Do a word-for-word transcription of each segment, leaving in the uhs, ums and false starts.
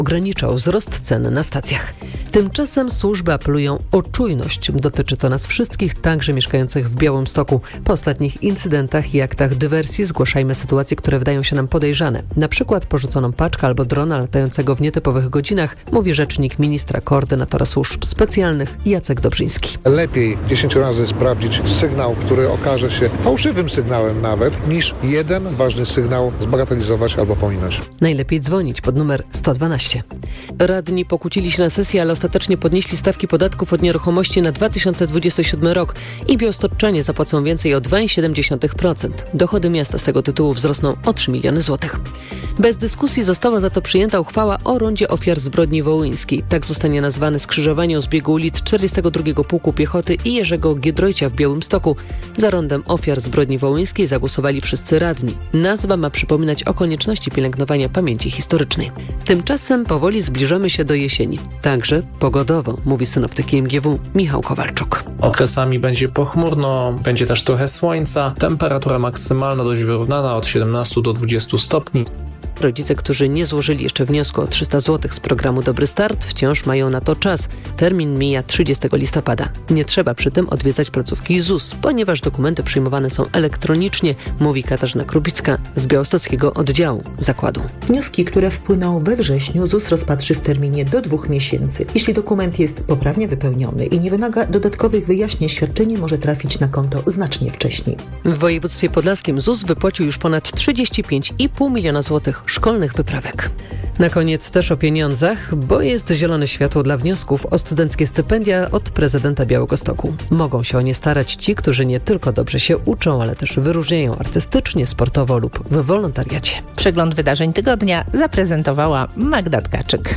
ograniczał wzrost cen na stacjach. Tymczasem służby apelują o czujność. Dotyczy to nas wszystkich, także mieszkających w Białymstoku. Po ostatnich incydentach i aktach dywersji zgłaszajmy sytuacje, które wydają się nam podejrzane. Na przykład porzuconą paczkę albo drona latającego w nietypowych godzinach, mówi rzecznik ministra koordynatora służb specjalnych Jacek Dobrzyński. Lepiej dziesięć razy sprawdzić sygnał, który okaże się fałszywym sygnałem nawet, niż jeden ważny sygnał zbagatelizować albo pominąć. Najlepiej dzwonić pod numer sto dwanaście. Radni pokłócili się na sesji, ale ostatecznie podnieśli stawki podatków od nieruchomości na dwa tysiące dwudziesty siódmy rok i białostocczanie zapłacą więcej o dwa przecinek siedem procent. Dochody miasta z tego tytułu wzrosną o trzy miliony złotych. Bez dyskusji została za to przyjęta uchwała o rondzie ofiar zbrodni wołyńskiej. Tak zostanie nazwane skrzyżowanie o zbiegu ulic czterdziestego drugiego Pułku Piechoty i Jerzego Giedroycia w Białymstoku. Za rondem ofiar zbrodni wołyńskiej zagłosowali wszyscy radni. Nazwa ma przypominać o konieczności pielęgnowania pamięci historycznej. Tymczasem powoli zbliżamy się do jesieni. Także pogodowo, mówi synoptyk I M G W Michał Kowalczuk. Okresami będzie pochmurno, będzie też trochę słońca. Temperatura maksymalna dość wyrównana od siedemnastu do dwudziestu stopni. Rodzice, którzy nie złożyli jeszcze wniosku o trzysta złotych z programu Dobry Start, wciąż mają na to czas. Termin mija trzydziestego listopada. Nie trzeba przy tym odwiedzać placówki Z U S, ponieważ dokumenty przyjmowane są elektronicznie, mówi Katarzyna Krupicka z białostockiego oddziału zakładu. Wnioski, które wpłyną we wrześniu, Z U S rozpatrzy w terminie do dwóch miesięcy. Jeśli dokument jest poprawnie wypełniony i nie wymaga dodatkowych wyjaśnień, świadczenie może trafić na konto znacznie wcześniej. W województwie podlaskim Z U S wypłacił już ponad trzydzieści pięć i pół miliona złotych szkolnych wyprawek. Na koniec też o pieniądzach, bo jest zielone światło dla wniosków o studenckie stypendia od prezydenta Białegostoku. Mogą się o nie starać ci, którzy nie tylko dobrze się uczą, ale też wyróżniają artystycznie, sportowo lub w wolontariacie. Przegląd wydarzeń tygodnia zaprezentowała Magda Tkaczyk.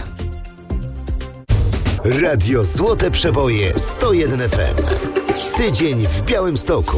Radio Złote Przeboje sto jeden F M. Tydzień w Białymstoku.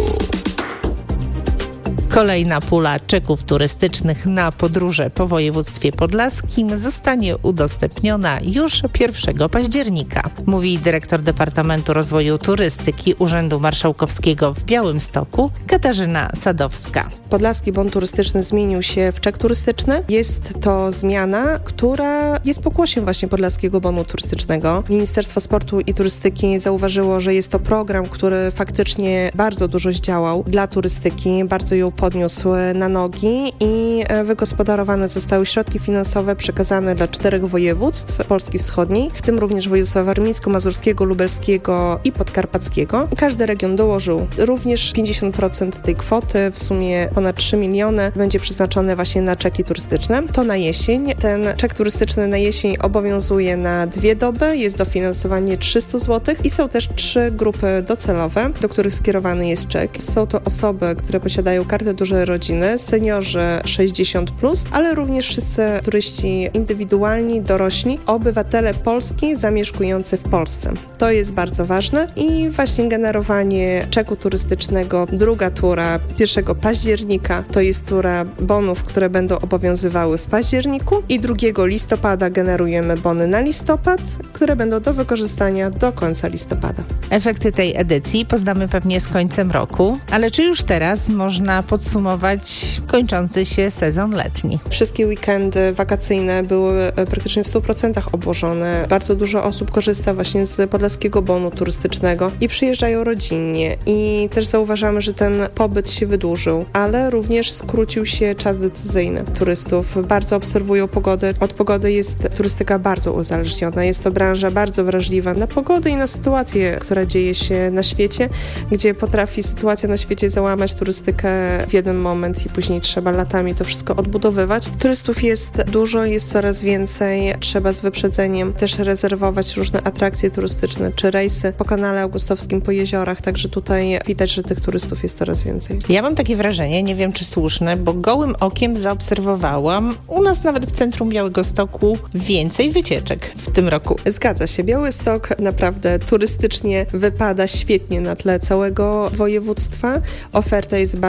Kolejna pula czeków turystycznych na podróże po województwie podlaskim zostanie udostępniona już pierwszego października, mówi dyrektor Departamentu Rozwoju Turystyki Urzędu Marszałkowskiego w Białymstoku Katarzyna Sadowska. Podlaski Bon Turystyczny zmienił się w czek turystyczny. Jest to zmiana, która jest pokłosiem właśnie Podlaskiego Bonu Turystycznego. Ministerstwo Sportu i Turystyki zauważyło, że jest to program, który faktycznie bardzo dużo zdziałał dla turystyki, bardzo ją podniósł na nogi i wygospodarowane zostały środki finansowe przekazane dla czterech województw Polski Wschodniej, w tym również województwa warmińsko-mazurskiego, lubelskiego i podkarpackiego. Każdy region dołożył również pięćdziesiąt procent tej kwoty, w sumie ponad trzy miliony będzie przeznaczone właśnie na czeki turystyczne. To na jesień. Ten czek turystyczny na jesień obowiązuje na dwie doby, jest dofinansowanie trzysta złotych i są też trzy grupy docelowe, do których skierowany jest czek. Są to osoby, które posiadają kartę dużej rodziny, seniorzy sześćdziesiąt plus, ale również wszyscy turyści indywidualni, dorośli, obywatele Polski zamieszkujący w Polsce. To jest bardzo ważne i właśnie generowanie czeku turystycznego, druga tura pierwszego października, to jest tura bonów, które będą obowiązywały w październiku i drugiego listopada generujemy bony na listopad, które będą do wykorzystania do końca listopada. Efekty tej edycji poznamy pewnie z końcem roku, ale czy już teraz można podsumować kończący się sezon letni? Wszystkie weekendy wakacyjne były praktycznie w stu procentach obłożone. Bardzo dużo osób korzysta właśnie z Podlaskiego Bonu Turystycznego i przyjeżdżają rodzinnie i też zauważamy, że ten pobyt się wydłużył, ale również skrócił się czas decyzyjny turystów. Bardzo obserwują pogodę. Od pogody jest turystyka bardzo uzależniona. Jest to branża bardzo wrażliwa na pogodę i na sytuację, która dzieje się na świecie, gdzie potrafi sytuacja na świecie załamać turystykę w jeden moment i później trzeba latami to wszystko odbudowywać. Turystów jest dużo, jest coraz więcej. Trzeba z wyprzedzeniem też rezerwować różne atrakcje turystyczne czy rejsy po kanale augustowskim, po jeziorach, także tutaj widać, że tych turystów jest coraz więcej. Ja mam takie wrażenie, nie wiem czy słuszne, bo gołym okiem zaobserwowałam u nas nawet w centrum Białegostoku więcej wycieczek w tym roku. Zgadza się. Białystok naprawdę turystycznie wypada świetnie na tle całego województwa. Oferta jest bardzo szeroka.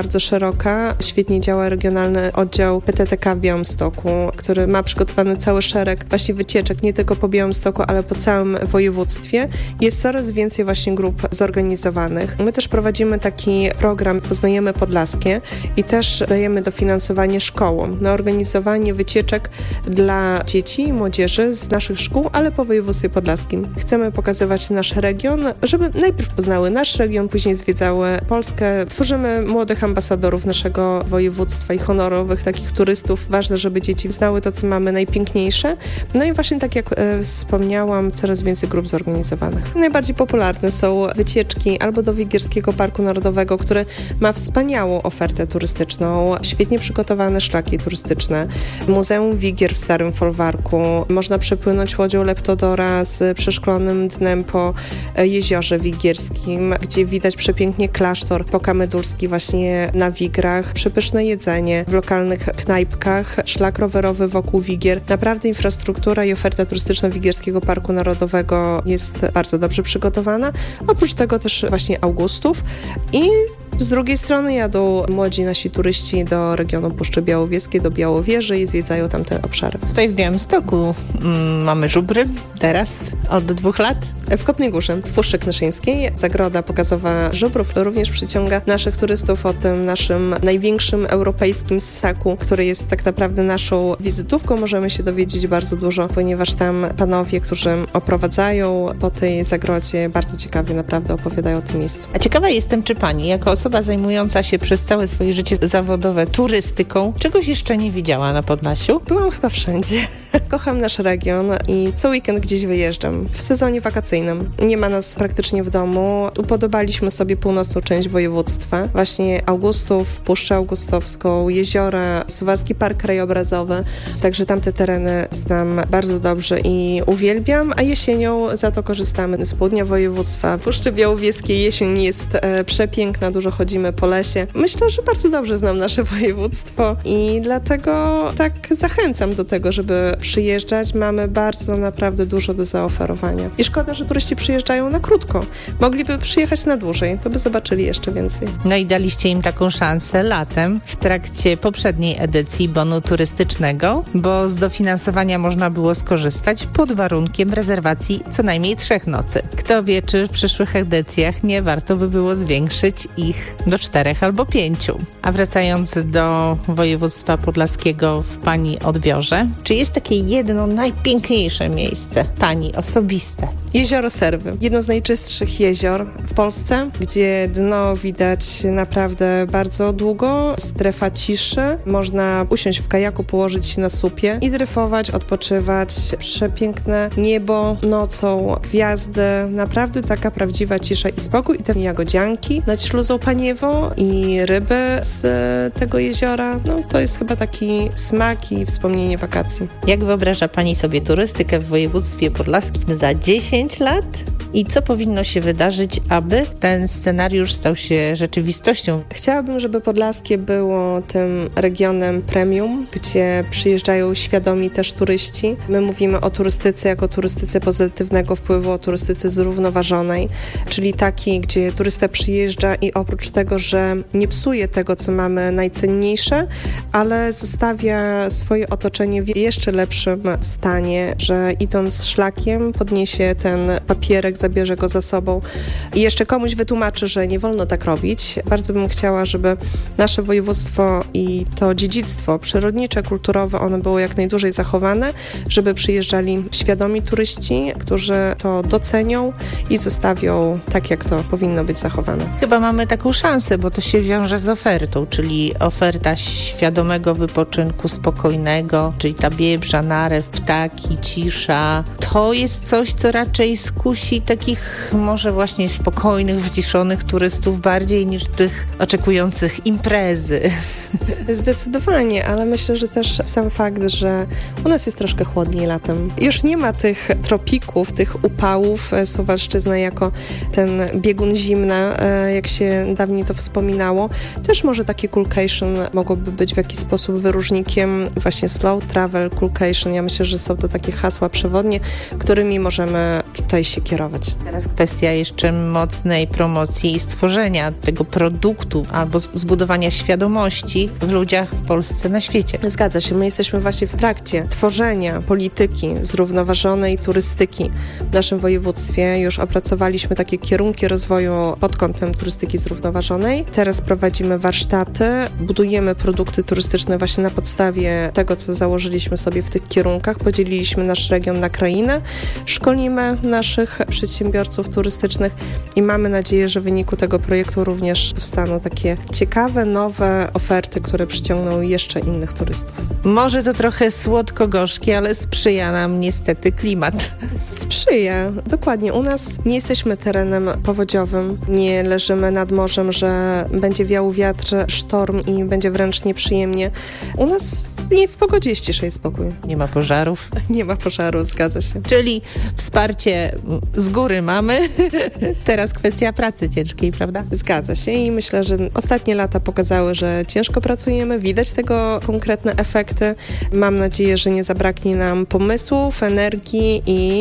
szeroka. Świetnie działa regionalny oddział P T T K w Białymstoku, który ma przygotowany cały szereg właśnie wycieczek, nie tylko po Białymstoku, ale po całym województwie. Jest coraz więcej właśnie grup zorganizowanych. My też prowadzimy taki program Poznajemy Podlaskie i też dajemy dofinansowanie szkołom na organizowanie wycieczek dla dzieci i młodzieży z naszych szkół, ale po województwie podlaskim. Chcemy pokazywać nasz region, żeby najpierw poznały nasz region, później zwiedzały Polskę. Tworzymy młodych ambasadorów naszego województwa i honorowych takich turystów. Ważne, żeby dzieci znały to, co mamy najpiękniejsze. No i właśnie tak jak e, wspomniałam, coraz więcej grup zorganizowanych. Najbardziej popularne są wycieczki albo do Wigierskiego Parku Narodowego, który ma wspaniałą ofertę turystyczną, świetnie przygotowane szlaki turystyczne. Muzeum Wigier w Starym Folwarku. Można przepłynąć łodzią Leptodora z przeszklonym dnem po jeziorze wigierskim, gdzie widać przepięknie klasztor pokamydulski właśnie na Wigrach. Przepyszne jedzenie w lokalnych knajpkach, szlak rowerowy wokół Wigier. Naprawdę infrastruktura i oferta turystyczna Wigierskiego Parku Narodowego jest bardzo dobrze przygotowana. Oprócz tego też właśnie Augustów i z drugiej strony jadą młodzi nasi turyści do regionu Puszczy Białowieskiej, do Białowieży i zwiedzają tam te obszary. Tutaj w Białymstoku mm, mamy żubry teraz od dwóch lat. W Kopnej Górze, w Puszczy Knyszyńskiej, zagroda pokazowa żubrów również przyciąga naszych turystów o tym naszym największym europejskim ssaku, który jest tak naprawdę naszą wizytówką. Możemy się dowiedzieć bardzo dużo, ponieważ tam panowie, którzy oprowadzają po tej zagrodzie, bardzo ciekawie naprawdę opowiadają o tym miejscu. A ciekawa jestem, czy pani, jako osoba zajmująca się przez całe swoje życie zawodowe turystyką, czegoś jeszcze nie widziała na Podlasiu? Byłam chyba wszędzie. Kocham nasz region i co weekend gdzieś wyjeżdżam. W sezonie wakacyjnym. Nie ma nas praktycznie w domu. Upodobaliśmy sobie północną część województwa. Właśnie Augustów, Puszczę Augustowską, jeziora, Suwalski Park Krajobrazowy. Także tamte tereny znam bardzo dobrze i uwielbiam, a jesienią za to korzystamy z południa województwa. Puszczy Białowieskiej jesień jest e, przepiękna, dużo chodzimy po lesie. Myślę, że bardzo dobrze znam nasze województwo i dlatego tak zachęcam do tego, żeby przyjeżdżać. Mamy bardzo naprawdę dużo do zaoferowania. I szkoda, że turyści przyjeżdżają na krótko. Mogliby przyjechać na dłużej, to by zobaczyli jeszcze więcej. No i daliście im taką szansę latem w trakcie poprzedniej edycji bonu turystycznego, bo z dofinansowania można było skorzystać pod warunkiem rezerwacji co najmniej trzech nocy. Kto wie, czy w przyszłych edycjach nie warto by było zwiększyć ich do czterech albo pięciu. A wracając do województwa podlaskiego w pani odbiorze, czy jest takie jedno najpiękniejsze miejsce pani osobiste? Jezioro Serwy. Jedno z najczystszych jezior w Polsce, gdzie dno widać naprawdę bardzo długo. Strefa ciszy. Można usiąść w kajaku, położyć się na słupie i dryfować, odpoczywać. Przepiękne niebo nocą, gwiazdy. Naprawdę taka prawdziwa cisza i spokój. I te jagodzianki nad śluzą Paniewą i ryby z tego jeziora. No to jest chyba taki smak i wspomnienie wakacji. Jak wyobraża pani sobie turystykę w województwie podlaskim za dziesięć lat? I co powinno się wydarzyć, aby ten scenariusz stał się rzeczywistością? Chciałabym, żeby Podlaskie było tym regionem premium, gdzie przyjeżdżają świadomi też turyści. My mówimy o turystyce jako turystyce pozytywnego wpływu, o turystyce zrównoważonej, czyli takiej, gdzie turysta przyjeżdża i oprócz tego, że nie psuje tego, co mamy najcenniejsze, ale zostawia swoje otoczenie w jeszcze lepszym stanie, że idąc szlakiem podniesie ten papierek, zabierze go za sobą i jeszcze komuś wytłumaczy, że nie wolno tak robić. Bardzo bym chciała, żeby nasze województwo i to dziedzictwo przyrodnicze, kulturowe, one było jak najdłużej zachowane, żeby przyjeżdżali świadomi turyści, którzy to docenią i zostawią tak, jak to powinno być zachowane. Chyba mamy taką szansę, bo to się wiąże z ofertą, czyli oferta świadomego wypoczynku, spokojnego, czyli ta biebrza, narew, ptaki, cisza. To jest coś, co raczej skusi takich może właśnie spokojnych, wyciszonych turystów bardziej niż tych oczekujących imprezy. Zdecydowanie, ale myślę, że też sam fakt, że u nas jest troszkę chłodniej latem. Już nie ma tych tropików, tych upałów. Suwalszczyzna jako ten biegun zimna, jak się dawniej to wspominało. Też może takie coolcation mogłoby być w jakiś sposób wyróżnikiem właśnie slow travel, coolcation. Ja myślę, że są to takie hasła przewodnie, którymi możemy tutaj się kierować. Teraz kwestia jeszcze mocnej promocji i stworzenia tego produktu albo zbudowania świadomości w ludziach w Polsce, na świecie. Zgadza się. My jesteśmy właśnie w trakcie tworzenia polityki zrównoważonej turystyki w naszym województwie. Już opracowaliśmy takie kierunki rozwoju pod kątem turystyki zrównoważonej. Teraz prowadzimy warsztaty, budujemy produkty turystyczne właśnie na podstawie tego, co założyliśmy sobie w tych kierunkach. Podzieliliśmy nasz region na krainę, szkolimy naszych przedsiębiorców turystycznych i mamy nadzieję, że w wyniku tego projektu również powstaną takie ciekawe, nowe oferty, które przyciągną jeszcze innych turystów. Może to trochę słodko-gorzkie, ale sprzyja nam niestety klimat. Sprzyja, dokładnie. U nas nie jesteśmy terenem powodziowym, nie leżymy nad morzem, że będzie wiał wiatr, sztorm i będzie wręcz nieprzyjemnie. U nas w pogodzie jest cisza i spokój. Nie ma pożarów? Nie ma pożaru, zgadza się. Czyli wsparcie z góry mamy, teraz kwestia pracy ciężkiej, prawda? Zgadza się i myślę, że ostatnie lata pokazały, że ciężko pracujemy, widać tego konkretne efekty. Mam nadzieję, że nie zabraknie nam pomysłów, energii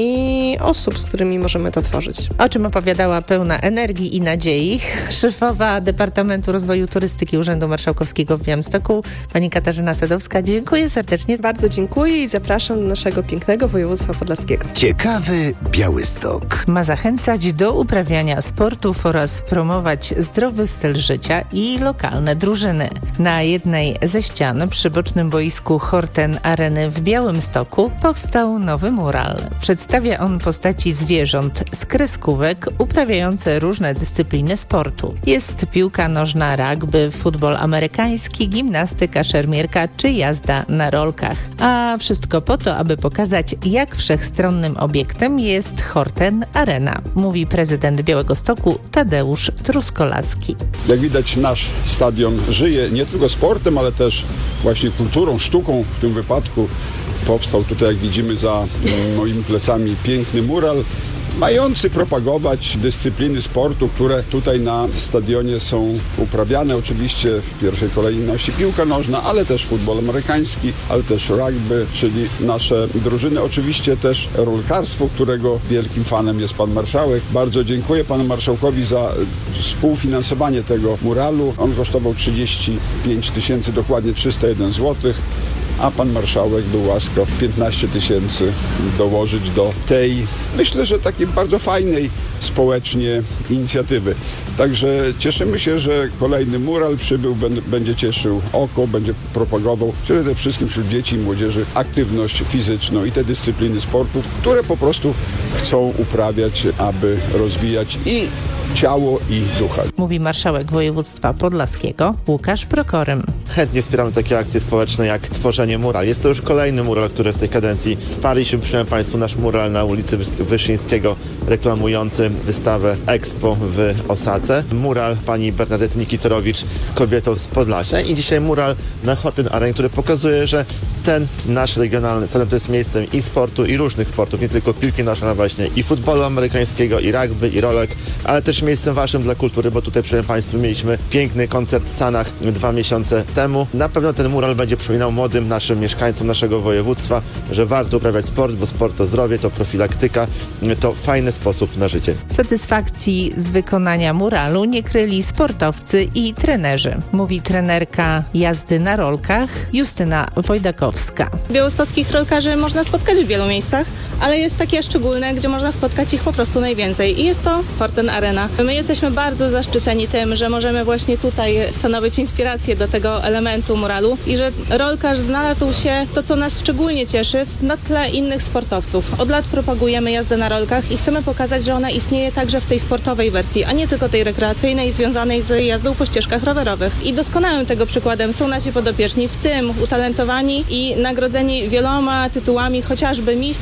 i osób, z którymi możemy to tworzyć. O czym opowiadała pełna energii i nadziei szefowa Departamentu Rozwoju Turystyki Urzędu Marszałkowskiego w Białymstoku, pani Katarzyna Sadowska. Dziękuję serdecznie. Bardzo dziękuję i zapraszam do naszego pięknego województwa podlaskiego. Ciekawy Białystok. Ma zachęcać do uprawiania sportów oraz promować zdrowy styl życia i lokalne drużyny. Na jednej ze ścian przy bocznym boisku Horten Areny w Białymstoku powstał nowy mural. Przedstawia on postaci zwierząt z kreskówek uprawiające różne dyscypliny sportu. Jest piłka nożna, rugby, futbol amerykański, gimnastyka, szermierka czy jazda na rolkach. A wszystko po to, aby pokazać, jak wszechstronnym obiektem jest Horten Arena, mówi prezydent Białegostoku Tadeusz Truskolaski. Jak widać, nasz stadion żyje nie tylko sportem, ale też właśnie kulturą, sztuką w tym wypadku. Powstał tutaj, jak widzimy, za moimi plecami piękny mural mający propagować dyscypliny sportu, które tutaj na stadionie są uprawiane. Oczywiście w pierwszej kolejności piłka nożna, ale też futbol amerykański, ale też rugby, czyli nasze drużyny. Oczywiście też rolkarstwo, którego wielkim fanem jest pan marszałek. Bardzo dziękuję panu marszałkowi za współfinansowanie tego muralu. On kosztował trzydzieści pięć tysięcy, dokładnie trzysta jeden złotych. A pan marszałek był łaskaw piętnaście tysięcy dołożyć do tej, myślę, że takiej bardzo fajnej społecznie inicjatywy. Także cieszymy się, że kolejny mural przybył, będzie cieszył oko, będzie propagował przede wszystkim wśród dzieci i młodzieży aktywność fizyczną i te dyscypliny sportu, które po prostu chcą uprawiać, aby rozwijać i ciało i ducha. Mówi marszałek województwa podlaskiego Łukasz Prokorym. Chętnie wspieramy takie akcje społeczne jak tworzenie mural. Jest to już kolejny mural, który w tej kadencji wsparliśmy. Przypomnę Państwu nasz mural na ulicy Wyszyńskiego reklamujący wystawę Expo w Osace. Mural pani Bernadety Nikitorowicz z kobietą z Podlasia i dzisiaj mural na Horten Arenie, który pokazuje, że ten nasz regionalny stadion to jest miejscem i sportu, i różnych sportów, nie tylko piłki nożnej, ale właśnie i futbolu amerykańskiego, i rugby, i rolek, ale też miejscem waszym dla kultury, bo tutaj, proszę Państwa, mieliśmy piękny koncert w Sanach dwa miesiące temu. Na pewno ten mural będzie przypominał młodym naszym mieszkańcom naszego województwa, że warto uprawiać sport, bo sport to zdrowie, to profilaktyka, to fajny sposób na życie. Satysfakcji z wykonania muralu nie kryli sportowcy i trenerzy, mówi trenerka jazdy na rolkach Justyna Wojdakowska. Białostockich rolkarzy można spotkać w wielu miejscach, ale jest takie szczególne, gdzie można spotkać ich po prostu najwięcej i jest to Horten Arena. My jesteśmy bardzo zaszczyceni tym, że możemy właśnie tutaj stanowić inspirację do tego elementu muralu i że rolkarz znalazł się, to co nas szczególnie cieszy, na tle innych sportowców. Od lat propagujemy jazdę na rolkach i chcemy pokazać, że ona istnieje także w tej sportowej wersji, a nie tylko tej rekreacyjnej, związanej z jazdą po ścieżkach rowerowych. I doskonałym tego przykładem są nasi podopieczni, w tym utalentowani i nagrodzeni wieloma tytułami, chociażby mistrzów Polski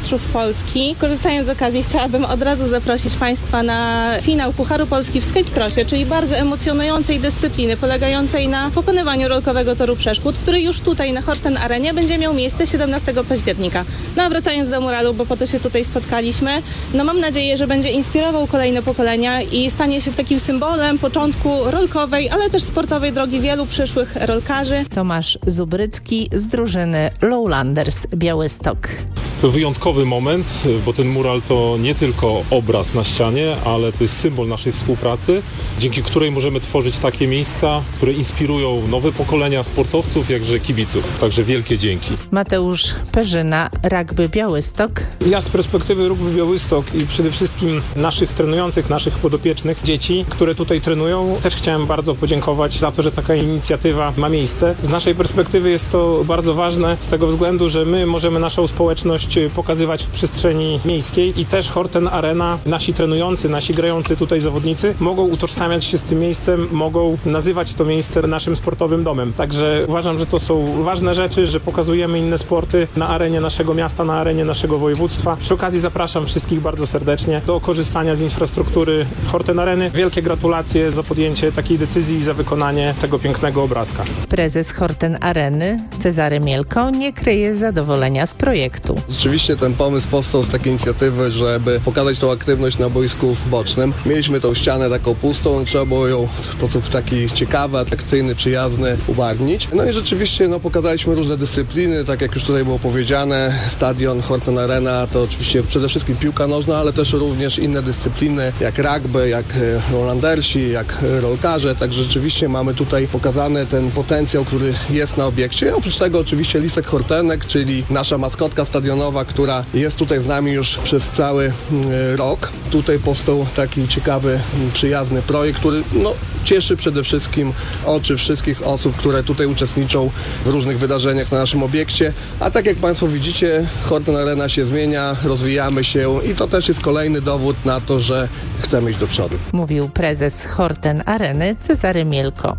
Polski. Korzystając z okazji, chciałabym od razu zaprosić Państwa na finał Pucharu Polski w skate-crossie, czyli bardzo emocjonującej dyscypliny polegającej na pokonywaniu rolkowego toru przeszkód, który już tutaj na Horten Arenie będzie miał miejsce siedemnastego października. No a wracając do muralu, bo po to się tutaj spotkaliśmy, no mam nadzieję, że będzie inspirował kolejne pokolenia i stanie się takim symbolem początku rolkowej, ale też sportowej drogi wielu przyszłych rolkarzy. Tomasz Zubrycki z drużyny Lowlanders Białystok. To wyjątkowy moment, bo ten mural to nie tylko obraz na ścianie, ale to jest symbol naszej współpracy, dzięki której możemy tworzyć takie miejsca, które inspirują nowe pokolenia sportowców, jakże kibiców. Także wielkie dzięki. Mateusz Perzyna, Rugby Białystok. Ja z perspektywy Rugby Białystok i przede wszystkim naszych trenujących, naszych podopiecznych dzieci, które tutaj trenują, też chciałem bardzo podziękować za to, że taka inicjatywa ma miejsce. Z naszej perspektywy jest to bardzo ważne z tego względu, że my możemy naszą społeczność pokazywać w przestrzeni miejskiej i też Horten Arena, nasi trenujący, nasi grający tutaj zawodnicy mogą utożsamiać się z tym miejscem, mogą nazywać to miejsce naszym sportowym domem. Także uważam, że to są ważne rzeczy, że pokazujemy inne sporty na arenie naszego miasta, na arenie naszego województwa. Przy okazji zapraszam wszystkich bardzo serdecznie do korzystania z infrastruktury Horten Areny. Wielkie gratulacje za podjęcie takiej decyzji i za wykonanie tego pięknego obrazka. Prezes Horten Areny, Cezary Mielko, nie kryje zadowolenia z projektu. Rzeczywiście ten pomysł powstał z takiej inicjatywy, żeby pokazać tą aktywność na boisku bocznym. Mieliśmy tą ścianę taką pustą, trzeba było ją w sposób taki ciekawy, atrakcyjny, przyjazny ubarwnić. No i rzeczywiście no, pokazaliśmy różne dyscypliny, tak jak już tutaj było powiedziane, stadion Horten Arena to oczywiście przede wszystkim piłka nożna, ale też również inne dyscypliny, jak rugby, jak Lowlandersi, jak rolkarze, także rzeczywiście mamy tutaj pokazany ten potencjał, który jest na obiekcie. Oprócz tego oczywiście Lisek Hortenek, czyli nasza maskotka stadionowa, która jest tutaj z nami już przez cały rok. Tutaj powstał taki ciekawy, przyjazny projekt, który no, cieszy przede wszystkim oczy wszystkich osób, które tutaj uczestniczą w różnych wydarzeniach na naszym obiekcie. A tak jak Państwo widzicie, Horten Arena się zmienia, rozwijamy się i to też jest kolejny dowód na to, że chcemy iść do przodu. Mówił prezes Horten Areny Cezary Mielko.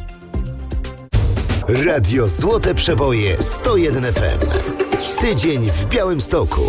Radio Złote Przeboje sto jeden F M. Tydzień w Białymstoku.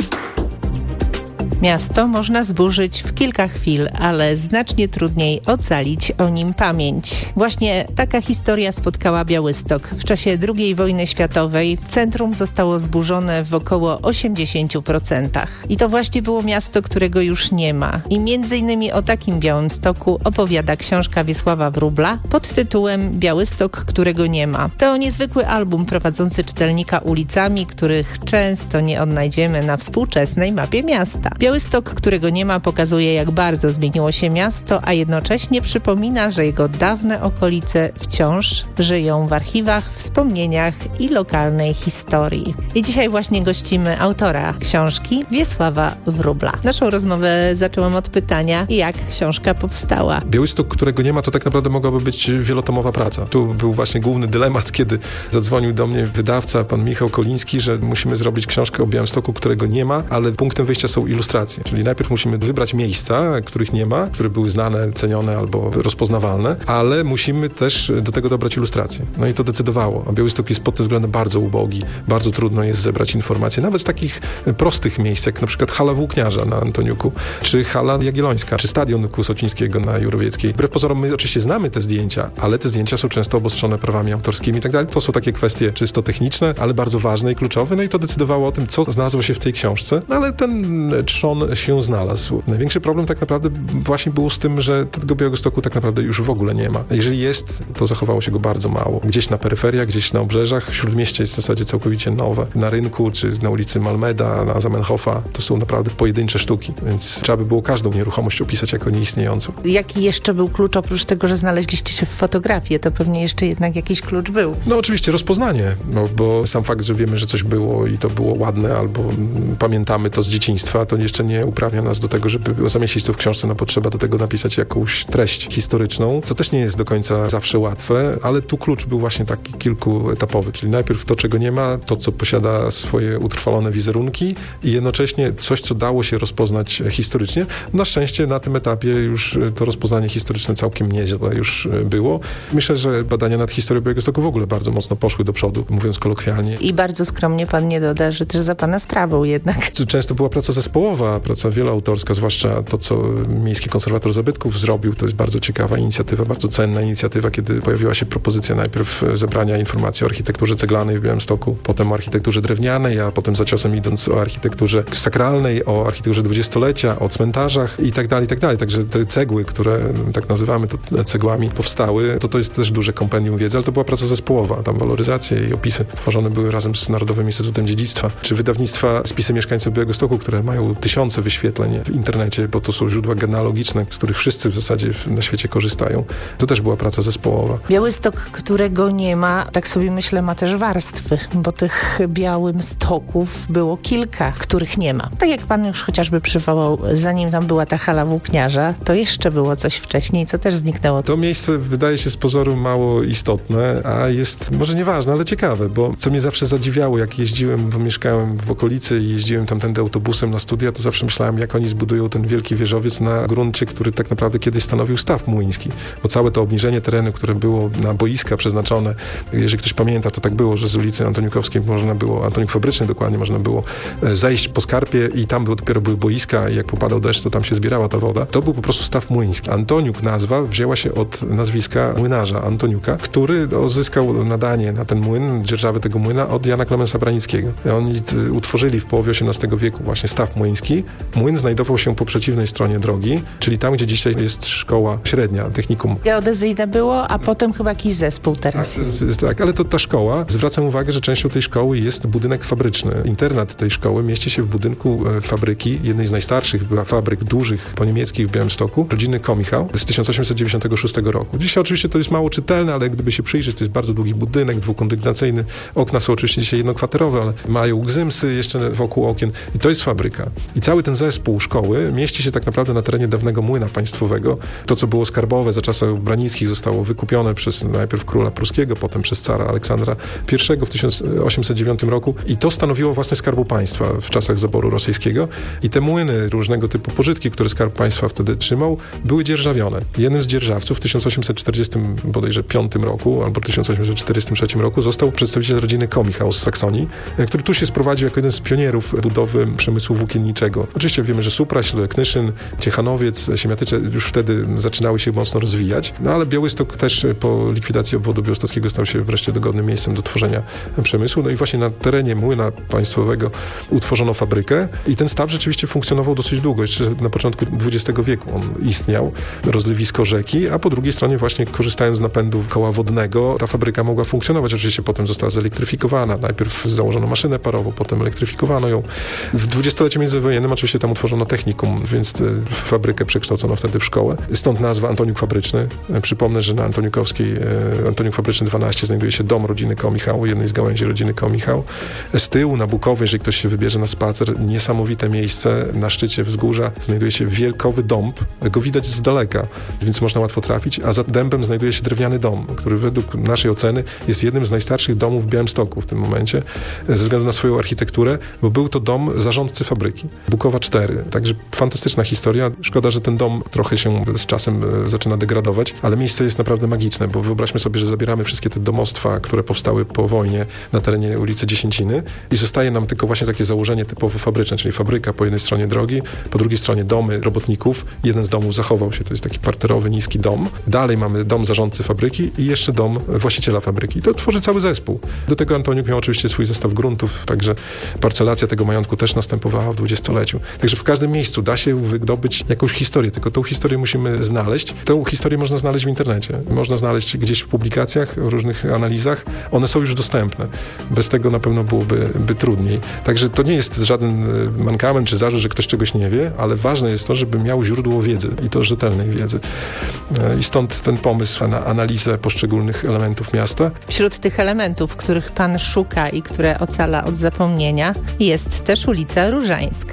Miasto można zburzyć w kilka chwil, ale znacznie trudniej ocalić o nim pamięć. Właśnie taka historia spotkała Białystok. W czasie drugiej wojny światowej centrum zostało zburzone w około osiemdziesięciu procentach. I to właśnie było miasto, którego już nie ma. I między innymi o takim Białymstoku opowiada książka Wiesława Wróbla pod tytułem Białystok, którego nie ma. To niezwykły album prowadzący czytelnika ulicami, których często nie odnajdziemy na współczesnej mapie miasta. Białystok, którego nie ma, pokazuje, jak bardzo zmieniło się miasto, a jednocześnie przypomina, że jego dawne okolice wciąż żyją w archiwach, wspomnieniach i lokalnej historii. I dzisiaj właśnie gościmy autora książki, Wiesława Wróbla. Naszą rozmowę zaczęłam od pytania, jak książka powstała. Białystok, którego nie ma, to tak naprawdę mogłaby być wielotomowa praca. Tu był właśnie główny dylemat, kiedy zadzwonił do mnie wydawca, pan Michał Koliński, że musimy zrobić książkę o Białymstoku, którego nie ma, ale punktem wyjścia są ilustracje. Czyli najpierw musimy wybrać miejsca, których nie ma, które były znane, cenione albo rozpoznawalne, ale musimy też do tego dobrać ilustracje. No i to decydowało. A Białystok jest pod tym względem bardzo ubogi. Bardzo trudno jest zebrać informacje. Nawet z takich prostych miejsc, jak na przykład hala Włókniarza na Antoniuku, czy hala Jagiellońska, czy stadion Kusocińskiego na Jurowieckiej. Wbrew pozorom my oczywiście znamy te zdjęcia, ale te zdjęcia są często obostrzone prawami autorskimi i tak dalej. To są takie kwestie czysto techniczne, ale bardzo ważne i kluczowe. No i to decydowało o tym, co znalazło się w tej książce. No ale ten trzon się znalazł. Największy problem tak naprawdę właśnie był z tym, że tego Białegostoku tak naprawdę już w ogóle nie ma. Jeżeli jest, to zachowało się go bardzo mało. Gdzieś na peryferiach, gdzieś na obrzeżach. W Śródmieście jest w zasadzie całkowicie nowe. Na rynku, czy na ulicy Malmeda, na Zamenhofa, to są naprawdę pojedyncze sztuki. Więc trzeba by było każdą nieruchomość opisać jako nieistniejącą. Jaki jeszcze był klucz, oprócz tego, że znaleźliście się w fotografii? To pewnie jeszcze jednak jakiś klucz był. No oczywiście rozpoznanie, no, bo sam fakt, że wiemy, że coś było i to było ładne, albo pamiętamy to z dzieciństwa, to jeszcze jeszcze nie uprawnia nas do tego, żeby zamieścić to w książce, no potrzeba do tego napisać jakąś treść historyczną, co też nie jest do końca zawsze łatwe, ale tu klucz był właśnie taki kilkuetapowy, czyli najpierw to, czego nie ma, to, co posiada swoje utrwalone wizerunki i jednocześnie coś, co dało się rozpoznać historycznie. Na szczęście na tym etapie już to rozpoznanie historyczne całkiem nieźle już było. Myślę, że badania nad historią Białegostoku w ogóle bardzo mocno poszły do przodu, mówiąc kolokwialnie. I bardzo skromnie pan nie doda, że też za pana sprawą jednak. Często była praca zespołowa, praca wieloautorska, zwłaszcza to, co Miejski Konserwator Zabytków zrobił. To jest bardzo ciekawa inicjatywa, bardzo cenna inicjatywa, kiedy pojawiła się propozycja najpierw zebrania informacji o architekturze ceglanej w Białymstoku, potem o architekturze drewnianej, a potem za ciosem idąc o architekturze sakralnej, o architekturze dwudziestolecia, o cmentarzach i tak dalej, i tak dalej. Także te cegły, które tak nazywamy to cegłami, powstały, to to jest też duże kompendium wiedzy, ale to była praca zespołowa. Tam waloryzacje i opisy tworzone były razem z Narodowym Instytutem Dziedzictwa, czy wydawnictwa Spisy Mieszkańców Białegostoku, które mają tysiące wyświetleń w internecie, bo to są źródła genealogiczne, z których wszyscy w zasadzie na świecie korzystają. To też była praca zespołowa. Białystok, którego nie ma, tak sobie myślę, ma też warstwy, bo tych Białymstoków było kilka, których nie ma. Tak jak pan już chociażby przywołał, zanim tam była ta hala włókniarza, to jeszcze było coś wcześniej, co też zniknęło. To miejsce wydaje się z pozoru mało istotne, a jest może nieważne, ale ciekawe, bo co mnie zawsze zadziwiało, jak jeździłem, bo mieszkałem w okolicy i jeździłem tamtędy autobusem na studia, to zawsze myślałem, jak oni zbudują ten wielki wieżowiec na gruncie, który tak naprawdę kiedyś stanowił staw młyński, bo całe to obniżenie terenu, które było na boiska przeznaczone, jeżeli ktoś pamięta, to tak było, że z ulicy Antoniukowskiej można było, Antoniuk Fabryczny dokładnie, można było zejść po skarpie i tam było, dopiero były boiska i jak popadał deszcz, to tam się zbierała ta woda. To był po prostu staw młyński. Antoniuk nazwa wzięła się od nazwiska młynarza Antoniuka, który uzyskał nadanie na ten młyn, dzierżawę tego młyna od Jana Klemensa Branickiego. Oni utworzyli w połowie osiemnastego wieku właśnie staw młyński. Młyn znajdował się po przeciwnej stronie drogi, czyli tam, gdzie dzisiaj jest szkoła średnia, technikum. Geodezyjne było, a potem chyba jakiś zespół teraz. Tak, tak, ale to ta szkoła, zwracam uwagę, że częścią tej szkoły jest budynek fabryczny. Internat tej szkoły mieści się w budynku fabryki, jednej z najstarszych była fabryk dużych po niemieckich w Białymstoku, rodziny Komichał z tysiąc osiemset dziewięćdziesiątego szóstego roku. Dzisiaj oczywiście to jest mało czytelne, ale gdyby się przyjrzeć, to jest bardzo długi budynek, dwukondygnacyjny. Okna są oczywiście dzisiaj jednokwaterowe, ale mają gzymsy jeszcze wokół okien i to jest fabryka. I cały ten zespół szkoły mieści się tak naprawdę na terenie dawnego młyna państwowego. To, co było skarbowe za czasów Branickich, zostało wykupione przez najpierw króla pruskiego, potem przez cara Aleksandra pierwszego w tysiąc osiemset dziewiątym roku i to stanowiło własność Skarbu Państwa w czasach zaboru rosyjskiego i te młyny, różnego typu pożytki, które Skarb Państwa wtedy trzymał, były dzierżawione. Jednym z dzierżawców w tysiąc osiemset czterdziestym bodajże piątym roku albo tysiąc osiemset czterdziestym trzecim roku został przedstawiciel rodziny Komichał z Saksonii, który tu się sprowadził jako jeden z pionierów budowy przemysłu włókienniczego. Oczywiście wiemy, że Supraśl, Knyszyn, Ciechanowiec, Siemiatycze już wtedy zaczynały się mocno rozwijać, no ale Białystok też po likwidacji obwodu białostockiego stał się wreszcie dogodnym miejscem do tworzenia przemysłu. No i właśnie na terenie młyna państwowego utworzono fabrykę i ten staw rzeczywiście funkcjonował dosyć długo. Jeszcze na początku dwudziestego wieku on istniał, rozlewisko rzeki, a po drugiej stronie właśnie korzystając z napędu koła wodnego ta fabryka mogła funkcjonować. Oczywiście potem została zelektryfikowana. Najpierw założono maszynę parową, potem elektryfikowano ją. W dwudziestoleciu międzywojennym oczywiście tam utworzono technikum, więc fabrykę przekształcono wtedy w szkołę. Stąd nazwa Antoniuk Fabryczny. Przypomnę, że na Antoniukowskiej, Antoniuk Fabryczny dwanaście znajduje się dom rodziny Komichał, jednej z gałęzi rodziny Komichał. Z tyłu na Bukowie, jeżeli ktoś się wybierze na spacer, niesamowite miejsce na szczycie wzgórza znajduje się wielkowy dąb. Go widać z daleka, więc można łatwo trafić, a za dębem znajduje się drewniany dom, który według naszej oceny jest jednym z najstarszych domów w Białymstoku w tym momencie, ze względu na swoją architekturę, bo był to dom zarządcy fabryki. Bukowa cztery. Także fantastyczna historia. Szkoda, że ten dom trochę się z czasem zaczyna degradować, ale miejsce jest naprawdę magiczne, bo wyobraźmy sobie, że zabieramy wszystkie te domostwa, które powstały po wojnie na terenie ulicy Dziesięciny i zostaje nam tylko właśnie takie założenie typowo fabryczne, czyli fabryka po jednej stronie drogi, po drugiej stronie domy robotników. Jeden z domów zachował się, to jest taki parterowy, niski dom. Dalej mamy dom zarządcy fabryki i jeszcze dom właściciela fabryki. I to tworzy cały zespół. Do tego Antoniuk miał oczywiście swój zestaw gruntów, także parcelacja tego majątku też następowała w dwudziestoleciu. Także w każdym miejscu da się wydobyć jakąś historię, tylko tą historię musimy znaleźć. Tę historię można znaleźć w internecie. Można znaleźć gdzieś w publikacjach, w różnych analizach. One są już dostępne. Bez tego na pewno byłoby by trudniej. Także to nie jest żaden mankament czy zarzut, że ktoś czegoś nie wie, ale ważne jest to, żeby miał źródło wiedzy i to rzetelnej wiedzy. I stąd ten pomysł na analizę poszczególnych elementów miasta. Wśród tych elementów, których pan szuka i które ocala od zapomnienia, jest też ulica Różańska.